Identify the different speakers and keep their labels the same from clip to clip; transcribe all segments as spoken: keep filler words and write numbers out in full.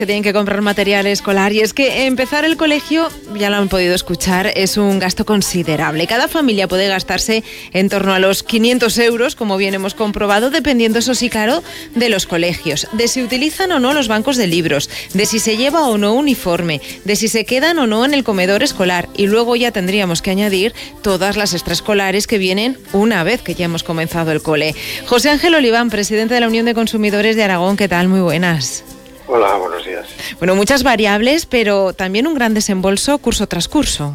Speaker 1: Que tienen que comprar material escolar, y es que empezar el colegio, ya lo han podido escuchar, es un gasto considerable. Cada familia puede gastarse en torno a los quinientos euros, como bien hemos comprobado, dependiendo, eso sí, claro, de los colegios, de si utilizan o no los bancos de libros, de si se lleva o no uniforme, de si se quedan o no en el comedor escolar, y luego ya tendríamos que añadir todas las extraescolares que vienen una vez que ya hemos comenzado el cole. José Ángel Oliván, presidente de la Unión de Consumidores de Aragón, ¿qué tal? Muy buenas.
Speaker 2: Hola, buenos días.
Speaker 1: Bueno, muchas variables, pero también un gran desembolso curso tras curso.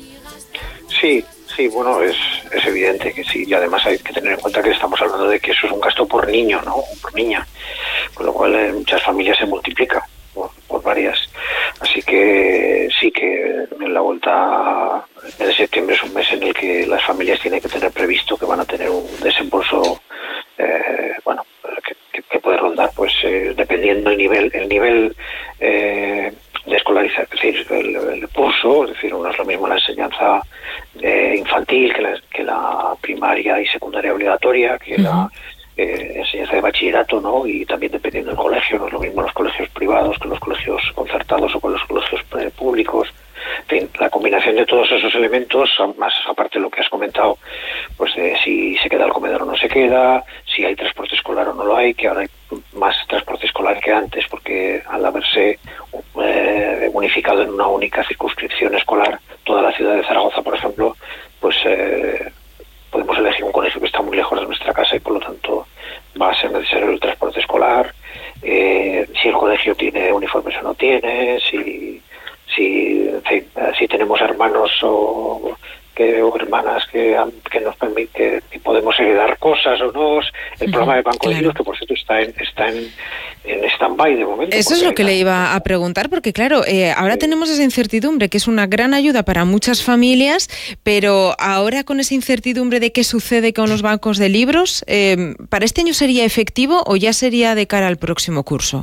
Speaker 2: Sí, sí, bueno, es, es evidente que sí, y además hay que tener en cuenta que estamos hablando de que eso es un gasto por niño, ¿no? Por niña, con lo cual en muchas familias se multiplica por, por varias. Así que sí que en la vuelta de septiembre es un mes en el que las familias tienen que tener previsto que van a tener un desembolso, eh, bueno, que, que, que puede rondar, pues eh, dependiendo el nivel, el nivel eh, de escolarizar, es decir, el, el curso, es decir, no es lo mismo la enseñanza eh, infantil que la, que la primaria y secundaria obligatoria, que uh-huh. la eh, enseñanza de bachillerato, ¿no? Y también dependiendo del colegio, no es lo mismo los colegios privados que los colegios concertados o con los colegios eh, públicos. En fin, la combinación de todos esos elementos, más aparte de lo que has comentado, pues de si se queda el comedor o no se queda, si hay transporte escolar o no lo hay, que ahora hay más transporte escolar que antes, porque al haberse eh, unificado en una única circunscripción escolar toda la ciudad de Zaragoza, por ejemplo, pues eh, podemos elegir un colegio que está muy lejos de nuestra casa y por lo tanto va a ser necesario el transporte escolar, eh, si el colegio tiene uniformes o no tiene, si si, en fin, si tenemos hermanos o, que, o hermanas que, que nos permiten que, que podemos heredar cosas o no, el uh-huh, programa de Banco claro. de Libros, que por cierto está en está en, en stand-by de momento.
Speaker 1: Eso es lo que le iba a preguntar, porque claro, eh, ahora sí. tenemos esa incertidumbre, que es una gran ayuda para muchas familias, pero ahora con esa incertidumbre de qué sucede con los bancos de libros, eh, ¿para este año sería efectivo o ya sería de cara al próximo curso?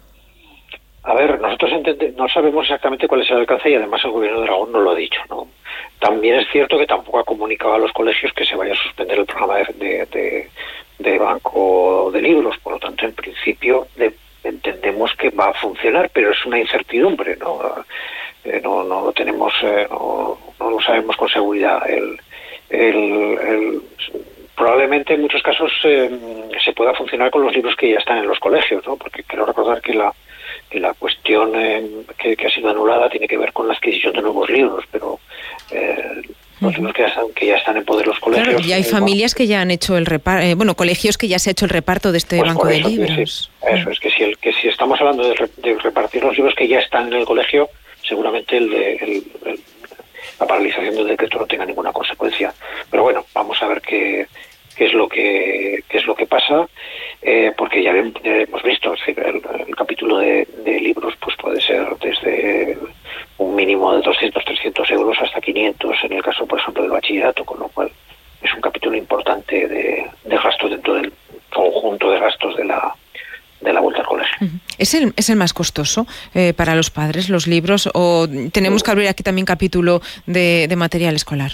Speaker 2: A ver, nosotros entend- no sabemos exactamente cuál es el alcance y además el gobierno de Aragón no lo ha dicho, ¿no? También es cierto que tampoco ha comunicado a los colegios que se vaya a suspender el programa de, de, de, de banco de libros, por lo tanto, en principio de, entendemos que va a funcionar, pero es una incertidumbre, ¿no? Eh, no, no lo tenemos, eh, no, no lo sabemos con seguridad. El, el, el, probablemente en muchos casos eh, se pueda funcionar con los libros que ya están en los colegios, ¿no? Porque quiero recordar que la que la cuestión eh, que, que ha sido anulada tiene que ver con la adquisición de nuevos libros, pero eh, los libros que ya, están, que ya están en poder de los colegios...
Speaker 1: Claro, y hay familias que ya han hecho el reparto, eh, bueno, colegios que ya se ha hecho el reparto de este
Speaker 2: pues
Speaker 1: banco de
Speaker 2: eso,
Speaker 1: libros.
Speaker 2: Sí, eso es que si, el, que si estamos hablando de, de repartir los libros que ya están en el colegio, seguramente el de, el, el, la paralización del decreto no tenga ninguna consecuencia. Pero bueno, vamos a ver qué... qué es lo que qué es lo que pasa, eh, porque ya hemos visto, es decir, el, el capítulo de, de libros pues puede ser desde un mínimo de doscientos, trescientos euros hasta quinientos, en el caso, por ejemplo, del bachillerato, con lo cual es un capítulo importante de, de gastos dentro del conjunto de gastos de la de la vuelta al colegio.
Speaker 1: ¿Es el, es el más costoso eh, para los padres, los libros, o tenemos que abrir aquí también capítulo de, de material escolar?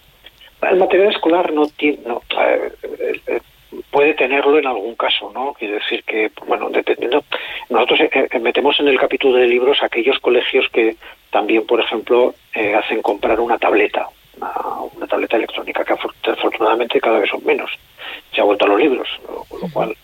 Speaker 2: El material escolar no tiene, no, eh, eh, puede tenerlo en algún caso, ¿no? Quiere decir que, bueno, dependiendo, nosotros eh, metemos en el capítulo de libros aquellos colegios que también, por ejemplo, eh, hacen comprar una tableta, una, una tableta electrónica, que afortunadamente cada vez son menos. Se ha vuelto a los libros, ¿no? Con lo cual,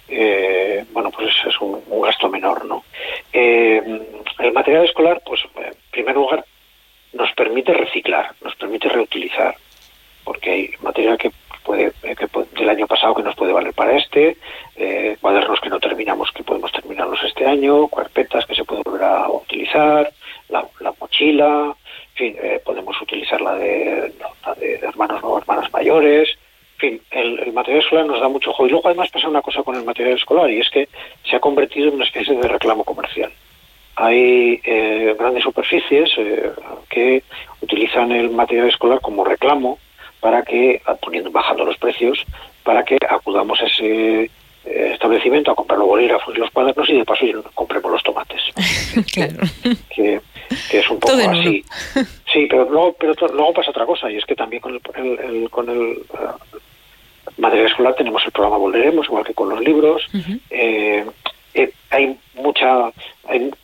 Speaker 2: eh, bueno, pues es un, un gasto menor, ¿no? Eh, el material escolar, pues, en primer lugar, nos permite reciclar, nos permite reutilizar, porque hay material que puede, que puede del año pasado que nos puede valer para este, eh, cuadernos que no terminamos que podemos terminarlos este año, carpetas que se pueden volver a utilizar, la, la mochila, en fin, eh, podemos utilizar la de, la de hermanos o hermanas mayores, en fin, el, el material escolar nos da mucho juego. Y luego además pasa una cosa con el material escolar, y es que se ha convertido en una especie de reclamo comercial. Hay eh, grandes superficies eh, que utilizan el material escolar como reclamo para que, poniendo bajando los precios, para que acudamos a ese eh, establecimiento a comprar los bolígrafos y los cuadernos y de paso compremos los tomates.
Speaker 1: Claro.
Speaker 2: Que, que es un poco
Speaker 1: todo
Speaker 2: así. Sí, pero luego, pero to, luego pasa otra cosa, y es que también con el, el, el con el uh, material escolar tenemos el programa Volveremos, igual que con los libros. Uh-huh. eh, eh, hay mucha hay